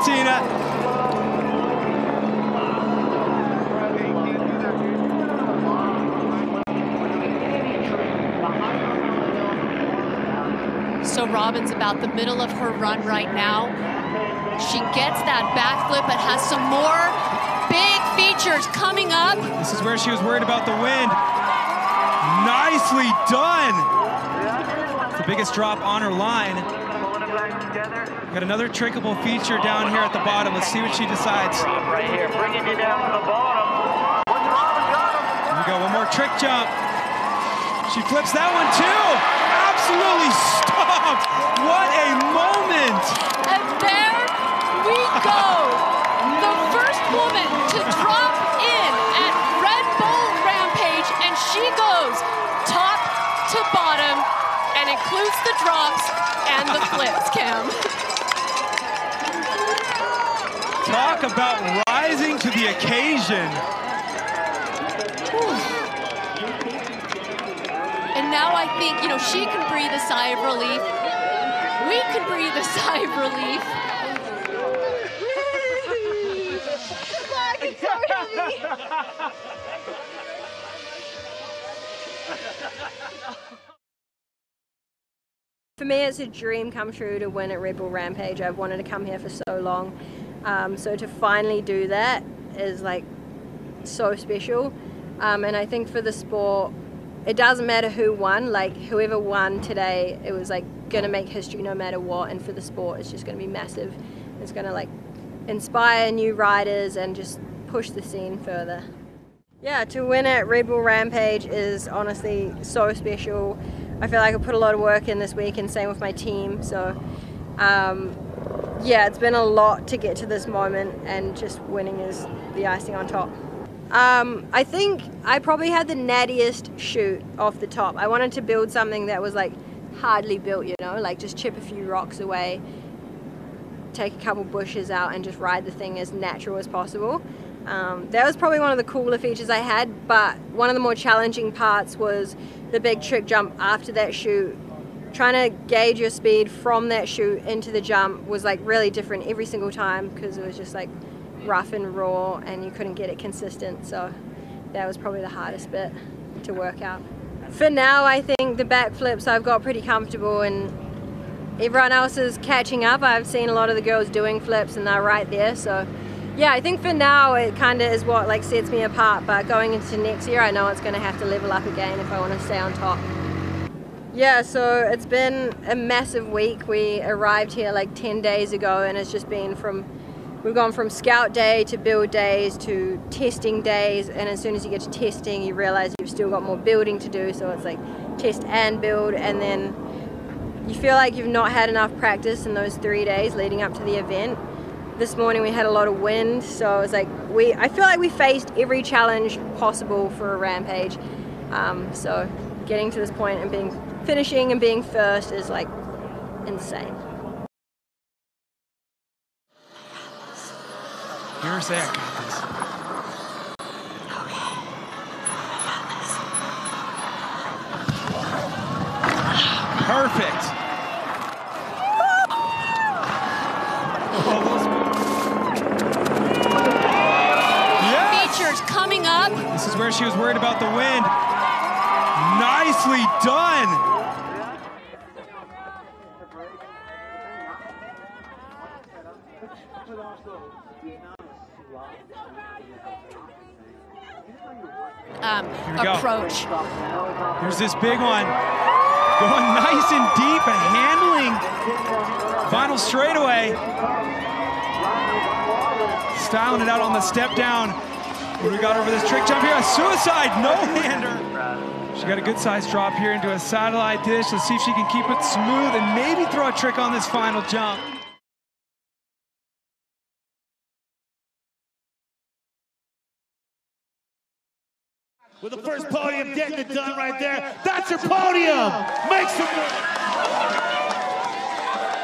Tina. So Robin's about the middle of her run right now. She gets that backflip, but has some more big features coming up. This is where she was worried about the wind. Nicely done. It's the biggest drop on her line. Got another trickable feature down here at the bottom. Let's see what she decides. Right here, bringing you down to the bottom. Here we go, one more trick jump. She flips that one too. Absolutely stopped. What a moment. And there we go. The first woman to drop in at Red Bull Rampage, and she goes top to bottom and includes the drops and the flips, Cam. Talk about rising to the occasion. And now I think, you know, she can breathe a sigh of relief. We can breathe a sigh of relief. For me, it's a dream come true to win at Red Bull Rampage. I've wanted to come here for so long. So to finally do that is like so special. And I think for the sport, it doesn't matter who won, like whoever won today, it was like gonna make history no matter what. And for the sport, it's just gonna be massive. It's gonna like inspire new riders and just push the scene further. Yeah, to win at Red Bull Rampage is honestly so special. I feel like I put a lot of work in this week, and same with my team. So yeah, it's been a lot to get to this moment, and just winning is the icing on top. I think I probably had the nattiest shoot off the top. I wanted to build something that was like hardly built, you know, like just chip a few rocks away, take a couple bushes out and just ride the thing as natural as possible. That was probably one of the cooler features I had, but one of the more challenging parts was the big trick jump after that shoot. Trying to gauge your speed from that shoot into the jump was like really different every single time, because it was just like rough and raw and you couldn't get it consistent. So that was probably the hardest bit to work out. For now, I think the backflips I've got pretty comfortable, and everyone else is catching up. I've seen a lot of the girls doing flips and they're right there. So yeah, I think for now it kind of is what like sets me apart, but going into next year I know it's going to have to level up again if I want to stay on top. Yeah, so it's been a massive week. We arrived here like 10 days ago, and it's just been we've gone from scout day to build days to testing days, and as soon as you get to testing you realize you've still got more building to do, so it's like test and build, and then you feel like you've not had enough practice in those 3 days leading up to the event. This morning we had a lot of wind, so it was like I feel like we faced every challenge possible for a Rampage. So getting to this point and finishing and being first is like insane. Here's that. Perfect. Features coming up. This is where she was worried about the wind. Nicely done. Approach. Here's this big one. Going nice and deep and handling final straightaway. Styling it out on the step down. What do we got over this trick jump here? A suicide no-hander. She got a good size drop here into a satellite dish. Let's see if she can keep it smooth and maybe throw a trick on this final jump. With the first podium getting it done right there. That's your podium. Make some noise.